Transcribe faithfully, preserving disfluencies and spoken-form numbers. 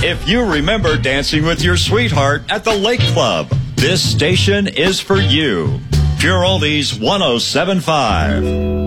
If you remember dancing with your sweetheart at the Lake Club, this station is for you. Pure Oldies one oh seven point five.